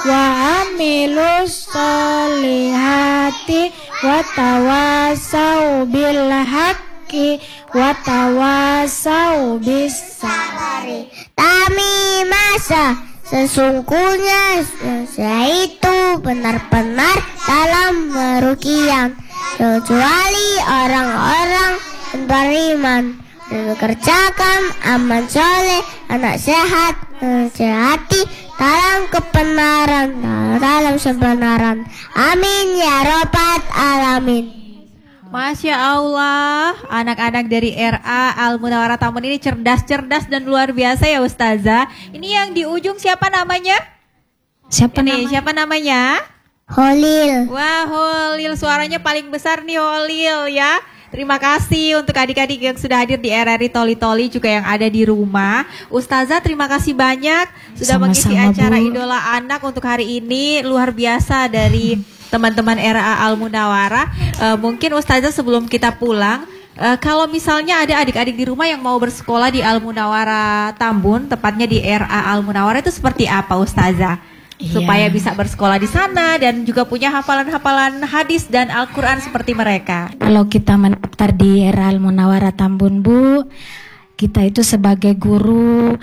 wa amilus solihati wa tawasau bil haqqi wa tawasau bis sabri. Tamimasa, sesungguhnya saya itu benar-benar dalam meruqyah, kecuali orang-orang yang beriman dan mengerjakan amal soleh, anak sehat, sehati dalam kebenaran, dalam kebenaran. Amin ya rabbal alamin. Masya Allah, anak-anak dari RA Al Munawwarah Tambun ini cerdas-cerdas dan luar biasa ya Ustazah. Ini yang di ujung siapa namanya? Siapa namanya? Holil. Wah, Holil, suaranya paling besar nih Holil ya. Terima kasih untuk adik-adik yang sudah hadir di RRI Toli-Toli, juga yang ada di rumah. Ustazah, terima kasih banyak sudah mengisi acara Idola Anak untuk hari ini. Luar biasa dari teman-teman RA Al Munawwarah. Mungkin Ustazah sebelum kita pulang, kalau misalnya ada adik-adik di rumah yang mau bersekolah di Al Munawwarah Tambun, tepatnya di RA Al Munawwarah, itu seperti apa Ustazah? Supaya bisa bersekolah di sana dan juga punya hafalan-hafalan hadis dan Al-Quran seperti mereka. Kalau kita mendaftar di RA Al Munawwarah Tambun, Bu, kita itu sebagai guru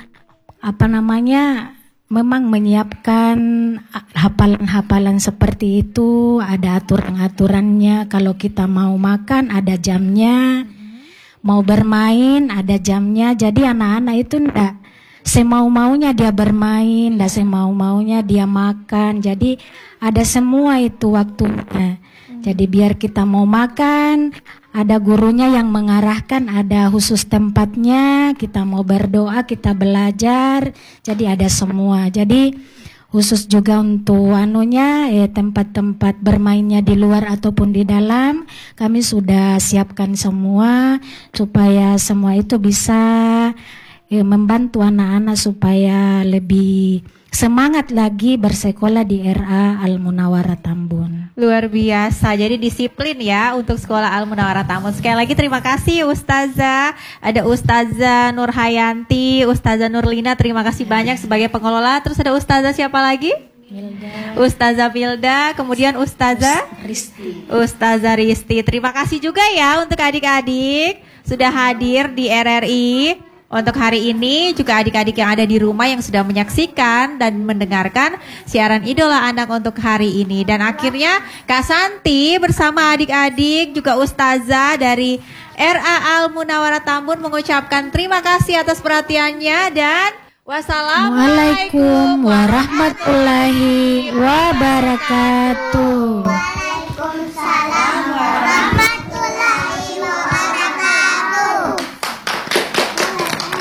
memang menyiapkan hafalan-hafalan seperti itu, ada aturan-aturannya. Kalau kita mau makan ada jamnya, mau bermain ada jamnya. Jadi anak-anak itu enggak semau-maunya dia bermain, enggak semau-maunya dia makan. Jadi ada semua itu waktunya. Jadi biar kita mau makan, ada gurunya yang mengarahkan, ada khusus tempatnya, kita mau berdoa, kita belajar, jadi ada semua. Jadi khusus juga untuk tempat-tempat bermainnya di luar ataupun di dalam, kami sudah siapkan semua supaya semua itu bisa membantu anak-anak supaya lebih semangat lagi bersekolah di RA Al Munawwarah Tambun. Luar biasa, jadi disiplin ya untuk sekolah Al Munawwarah Tambun. Sekali lagi terima kasih Ustazah. Ada Ustazah Nurhayanti, Ustazah Nurlina, terima kasih banyak sebagai pengelola. Terus ada Ustazah siapa lagi? Ustazah Vilda, kemudian Ustazah Risti. Terima kasih juga ya untuk adik-adik sudah hadir di RRI. Untuk hari ini juga adik-adik yang ada di rumah yang sudah menyaksikan dan mendengarkan siaran Idola Anak untuk hari ini. Dan akhirnya Kak Santi bersama adik-adik juga Ustazah dari RA Al Munawwarah Tambun mengucapkan terima kasih atas perhatiannya dan wassalamualaikum warahmatullahi wabarakatuh.